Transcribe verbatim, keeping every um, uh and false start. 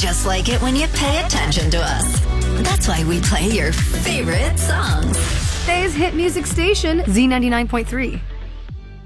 just like it when you pay attention to us. That's why we play your favorite songs. Today's hit music station, Z ninety-nine point three.